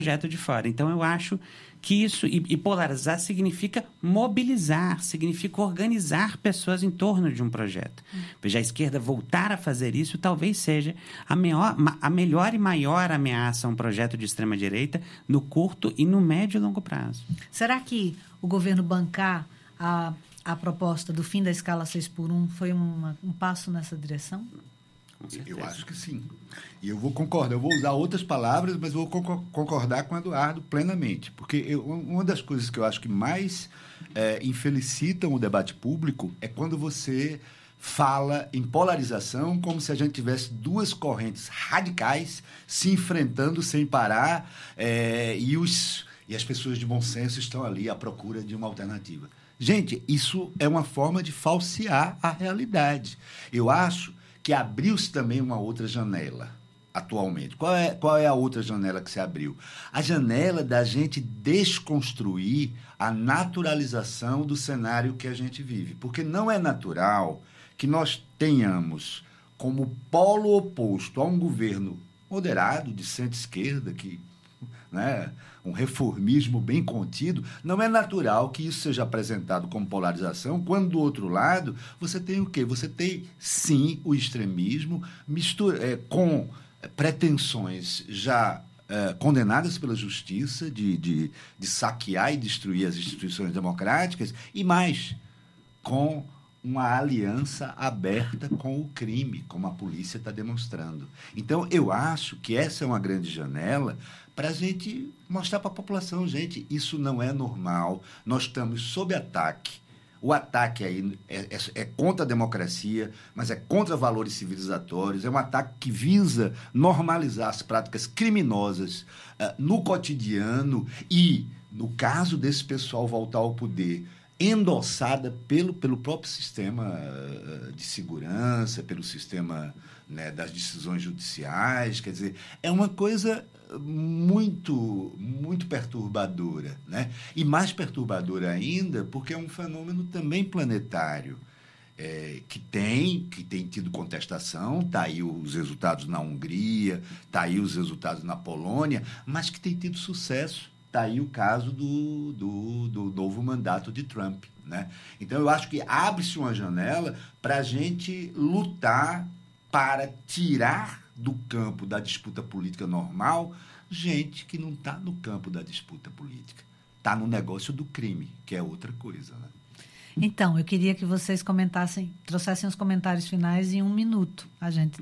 projeto de fora. Então, eu acho que isso, e polarizar significa mobilizar, significa organizar pessoas em torno de um projeto. Veja, a esquerda voltar a fazer isso talvez seja a melhor e maior ameaça a um projeto de extrema-direita no curto e no médio e longo prazo. Será que o governo bancar a proposta do fim da escala 6x1 foi um passo nessa direção? Eu acho que sim. E eu vou concordar. Eu vou usar outras palavras, mas vou concordar com o Eduardo plenamente. Porque uma das coisas que eu acho que mais infelicitam o debate público é quando você fala em polarização como se a gente tivesse duas correntes radicais se enfrentando sem parar e as pessoas de bom senso estão ali à procura de uma alternativa. Gente, isso é uma forma de falsear a realidade. Eu acho que abriu-se também uma outra janela atualmente. Qual é a outra janela que se abriu? A janela da gente desconstruir a naturalização do cenário que a gente vive. Porque não é natural que nós tenhamos como polo oposto a um governo moderado, de centro-esquerda, um reformismo bem contido, não é natural que isso seja apresentado como polarização, quando do outro lado você tem o quê? Você tem, sim, o extremismo com pretensões já condenadas pela justiça de saquear e destruir as instituições democráticas e mais, com uma aliança aberta com o crime, como a polícia está demonstrando. Então, eu acho que essa é uma grande janela para a gente mostrar para a população, gente, isso não é normal, nós estamos sob ataque. O ataque aí é contra a democracia, mas é contra valores civilizatórios, é um ataque que visa normalizar as práticas criminosas no cotidiano e, no caso desse pessoal voltar ao poder, endossada pelo próprio sistema de segurança, pelo sistema, né, das decisões judiciais. Quer dizer, é uma coisa muito, muito perturbadora, né? E mais perturbadora ainda porque é um fenômeno também planetário, que tem tido contestação. Está aí os resultados na Hungria, está aí os resultados na Polônia, mas que tem tido sucesso. Está aí o caso do novo mandato de Trump, né? Então, eu acho que abre-se uma janela para a gente lutar para tirar do campo da disputa política normal gente que não está no campo da disputa política. Está no negócio do crime, que é outra coisa, né? Então, eu queria que vocês trouxessem os comentários finais em 1 minuto. A gente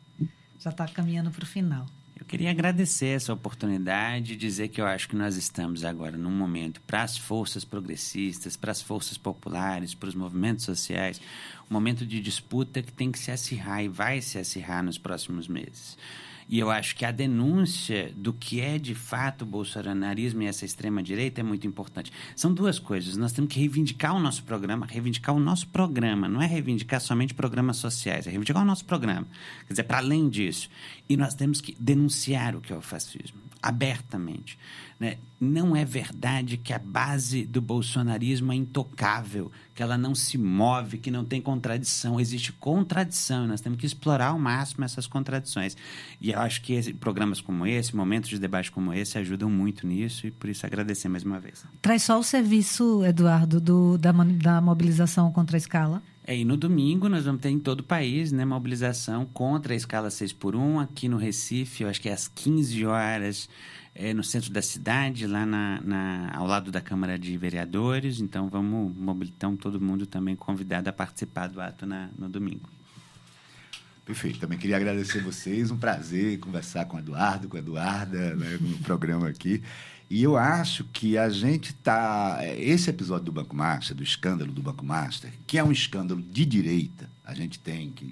já está caminhando para o final. Eu queria agradecer essa oportunidade e dizer que eu acho que nós estamos agora num momento para as forças progressistas, para as forças populares, para os movimentos sociais, um momento de disputa que tem que se acirrar e vai se acirrar nos próximos meses. E eu acho que a denúncia do que é de fato o bolsonarismo e essa extrema-direita é muito importante. São duas coisas. Nós temos que reivindicar o nosso programa, não é reivindicar somente programas sociais, é reivindicar o nosso programa. Quer dizer, para além disso. E nós temos que denunciar o que é o fascismo, abertamente, né? Não é verdade que a base do bolsonarismo é intocável, que ela não se move, que não tem contradição. Existe contradição e nós temos que explorar ao máximo essas contradições. E eu acho que programas como esse, momentos de debate como esse, ajudam muito nisso e por isso agradecer mais uma vez. Traz só o serviço, Eduardo, da mobilização contra a escala. E no domingo nós vamos ter em todo o país, né, mobilização contra a escala 6x1, aqui no Recife, eu acho que é às 15 horas, no centro da cidade, lá ao lado da Câmara de Vereadores. Então, todo mundo também convidado a participar do ato no domingo. Perfeito. Também queria agradecer vocês. Um prazer conversar com o Eduardo, com a Eduarda, né, no programa aqui. E eu acho que a gente está... Esse episódio do Banco Master, do escândalo do Banco Master, que é um escândalo de direita, a gente tem que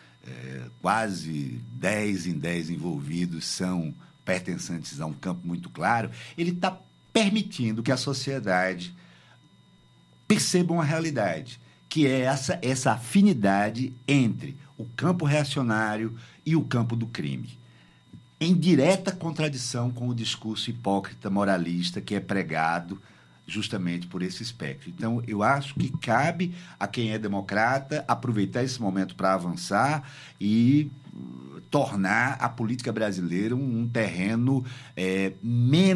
quase 10 em 10 envolvidos são pertencentes a um campo muito claro, ele está permitindo que a sociedade perceba uma realidade, que é essa afinidade entre o campo reacionário e o campo do crime, em direta contradição com o discurso hipócrita, moralista, que é pregado justamente por esse espectro. Então, eu acho que cabe a quem é democrata aproveitar esse momento para avançar e tornar a política brasileira um terreno menos